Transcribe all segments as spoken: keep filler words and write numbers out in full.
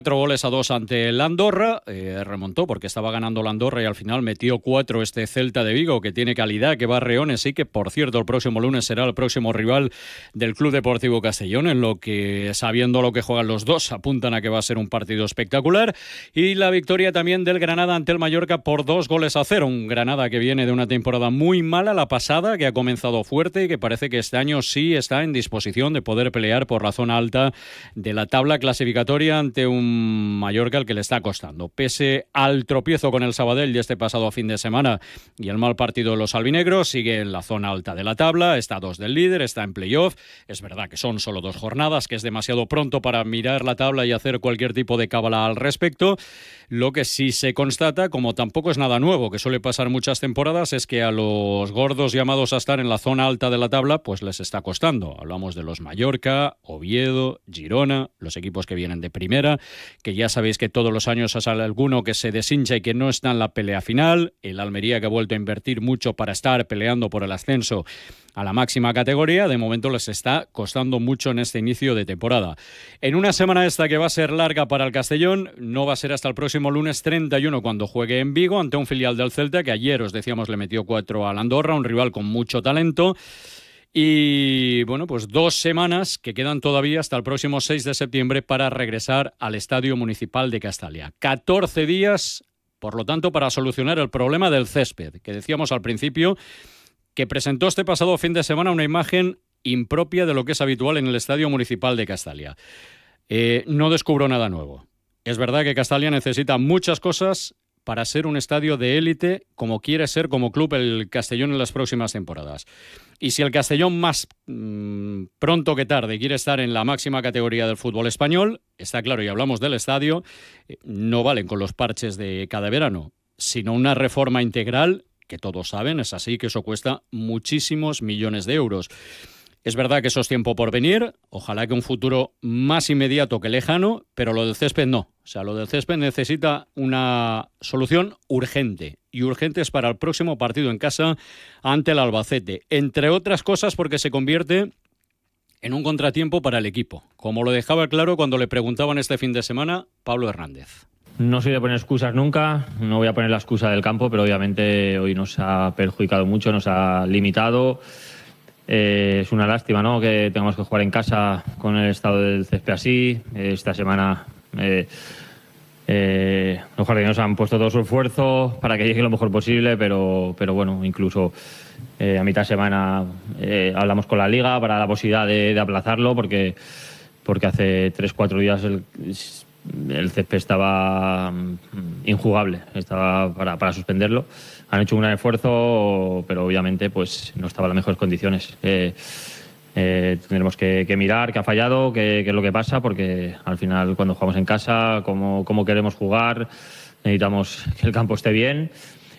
Cuatro goles a dos ante el Andorra, eh, remontó porque estaba ganando el Andorra y al final metió cuatro este Celta de Vigo, que tiene calidad, que va a Reones y que, por cierto, el próximo lunes será el próximo rival del Club Deportivo Castellón, en lo que, sabiendo lo que juegan los dos, apuntan a que va a ser un partido espectacular. Y la victoria también del Granada ante el Mallorca por dos goles a cero, un Granada que viene de una temporada muy mala, la pasada, que ha comenzado fuerte y que parece que este año sí está en disposición de poder pelear por la zona alta de la tabla clasificatoria ante un Mallorca al que le está costando. Pese al tropiezo con el Sabadell de este pasado fin de semana y el mal partido de los albinegros, sigue en la zona alta de la tabla, está a dos del líder, está en playoff. Es verdad que son solo dos jornadas, que es demasiado pronto para mirar la tabla y hacer cualquier tipo de cábala al respecto. Lo que sí se constata, como tampoco es nada nuevo, que suele pasar muchas temporadas, es que a los gordos llamados a estar en la zona alta de la tabla, pues les está costando. Hablamos de los Mallorca, Oviedo, Girona, los equipos que vienen de primera, que ya sabéis que todos los años sale alguno que se deshincha y que no está en la pelea final. El Almería, que ha vuelto a invertir mucho para estar peleando por el ascenso a la máxima categoría, de momento les está costando mucho en este inicio de temporada. En una semana esta que va a ser larga para el Castellón, no va a ser hasta el próximo lunes treinta y uno cuando juegue en Vigo ante un filial del Celta que ayer, os decíamos, le metió cuatro al Andorra, un rival con mucho talento. Y bueno, pues dos semanas que quedan todavía hasta el próximo seis de septiembre para regresar al Estadio Municipal de Castalia. catorce días, por lo tanto, para solucionar el problema del césped, que decíamos al principio que presentó este pasado fin de semana una imagen impropia de lo que es habitual en el Estadio Municipal de Castalia. Eh, no descubro nada nuevo. Es verdad que Castalia necesita muchas cosas para ser un estadio de élite, como quiere ser como club el Castellón en las próximas temporadas. Y si el Castellón más mmm, pronto que tarde quiere estar en la máxima categoría del fútbol español, está claro, y hablamos del estadio, eh, no valen con los parches de cada verano, sino una reforma integral, que todos saben, es así, que eso cuesta muchísimos millones de euros. Es verdad que eso es tiempo por venir, ojalá que un futuro más inmediato que lejano, pero lo del césped no. O sea, lo del césped necesita una solución urgente, y urgente es para el próximo partido en casa ante el Albacete, entre otras cosas porque se convierte en un contratiempo para el equipo, como lo dejaba claro cuando le preguntaban este fin de semana Pablo Hernández. No soy de poner excusas nunca, no voy a poner la excusa del campo, pero obviamente hoy nos ha perjudicado mucho, nos ha limitado. Eh, es una lástima, ¿no?, que tengamos que jugar en casa con el estado del césped así. Eh, esta semana eh, eh, los jardineros han puesto todo su esfuerzo para que llegue lo mejor posible, pero, pero bueno, incluso eh, a mitad de semana eh, hablamos con la Liga para la posibilidad de, de aplazarlo, porque, porque hace tres cuatro días el, el césped estaba injugable, estaba para, para suspenderlo. Han hecho un gran esfuerzo, pero obviamente pues no estaba en las mejores condiciones. Eh, eh, tendremos que, que mirar qué ha fallado, qué, qué es lo que pasa, porque al final cuando jugamos en casa, cómo, cómo queremos jugar, necesitamos que el campo esté bien.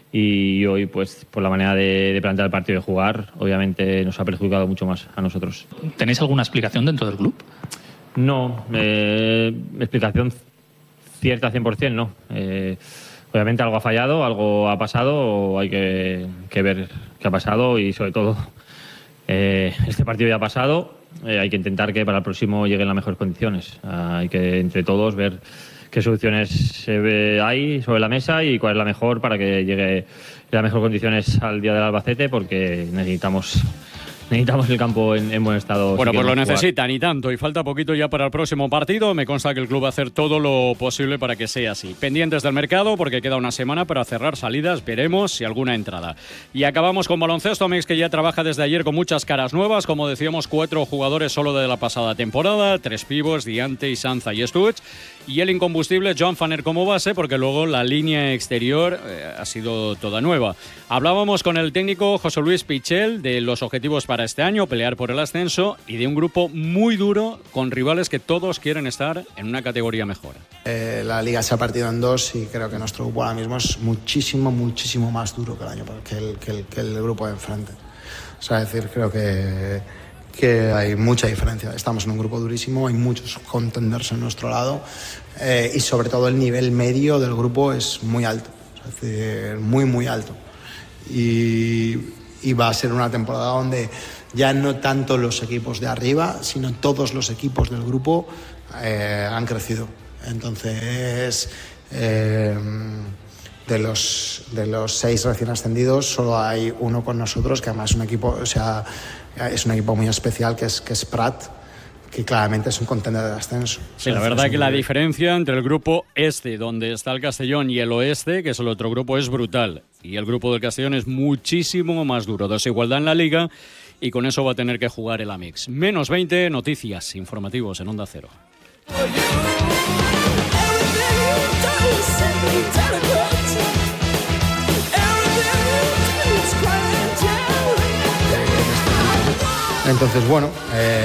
Y hoy, pues por la manera de, de plantear el partido y de jugar, obviamente nos ha perjudicado mucho más a nosotros. ¿Tenéis alguna explicación dentro del club? No, eh, explicación cierta cien por ciento no. Eh, Obviamente algo ha fallado, algo ha pasado, hay que, que ver qué ha pasado y sobre todo eh, este partido ya ha pasado, eh, hay que intentar que para el próximo lleguen las mejores condiciones. Uh, hay que entre todos ver qué soluciones se ve hay sobre la mesa y cuál es la mejor para que llegue en las mejores condiciones al día del Albacete, porque necesitamos... Necesitamos el campo en, en buen estado. Bueno, si pues lo jugar. necesitan y tanto, y falta poquito ya para el próximo partido. Me consta que el club va a hacer todo lo posible para que sea así. Pendientes del mercado, porque queda una semana para cerrar salidas, veremos si alguna entrada. Y acabamos con baloncesto, Mex, que ya trabaja desde ayer con muchas caras nuevas. Como decíamos, cuatro jugadores solo de la pasada temporada, tres pibos, Diante, Isanza y Stuch. Y el incombustible Joan Faner como base, porque luego la línea exterior eh, ha sido toda nueva. Hablábamos con el técnico José Luis Pichel de los objetivos para este año, pelear por el ascenso, y de un grupo muy duro con rivales que todos quieren estar en una categoría mejor. Eh, la liga se ha partido en dos y creo que nuestro grupo ahora mismo es muchísimo, muchísimo más duro que el año que el, que el, que el grupo de enfrente. O sea, es decir, creo que, que hay mucha diferencia. Estamos en un grupo durísimo, hay muchos contenders en nuestro lado eh, y sobre todo el nivel medio del grupo es muy alto, es decir, muy, muy alto. Y, y va a ser una temporada donde ya no tanto los equipos de arriba, sino todos los equipos del grupo eh, han crecido. Entonces, eh, de los de los seis recién ascendidos, solo hay uno con nosotros, que además es un equipo, o sea, es un equipo muy especial, que es, que es Prat, que claramente es un contender de ascenso. Sí, la verdad que la diferencia entre el grupo este, donde está el Castellón, y el oeste, que es el otro grupo, es brutal. Y el grupo del Castellón es muchísimo más duro. Desigualdad en la liga, y con eso va a tener que jugar el Amix. Menos veinte, noticias, informativos en Onda Cero. Entonces, bueno... Eh